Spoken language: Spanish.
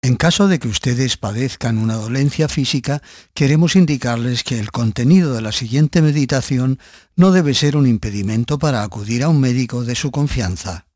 En caso de que ustedes padezcan una dolencia física, queremos indicarles que el contenido de la siguiente meditación no debe ser un impedimento para acudir a un médico de su confianza.